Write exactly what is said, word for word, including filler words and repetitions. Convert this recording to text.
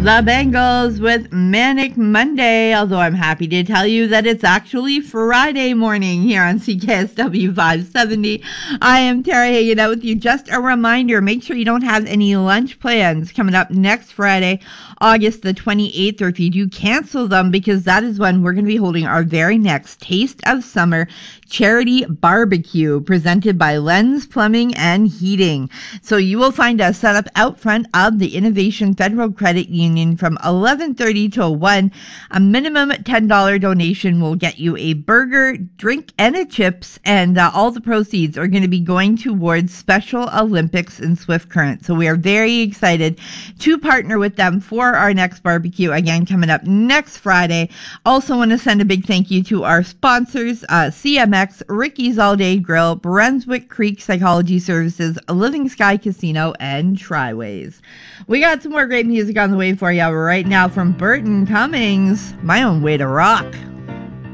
The Bengals with Manic Monday, although I'm happy to tell you that it's actually Friday morning here on C K S W five seventy. I am Tara hanging out with you. Just a reminder, make sure you don't have any lunch plans coming up next Friday, August the twenty-eighth, or if you do, cancel them, because that is when we're going to be holding our very next Taste of Summer charity barbecue presented by Lens Plumbing and Heating. So you will find us set up out front of the Innovation Federal Credit Union from eleven thirty till one. A minimum ten dollars donation will get you a burger, drink, and a chips, and uh, all the proceeds are going to be going towards Special Olympics in Swift Current. So we are very excited to partner with them for our next barbecue, again, coming up next Friday. Also want to send a big thank you to our sponsors, uh, C M X, Ricky's All Day Grill, Brunswick Creek Psychology Services, Living Sky Casino, and Triways. We got some more great music on the way for you right now from Burton Cummings, My Own Way to Rock.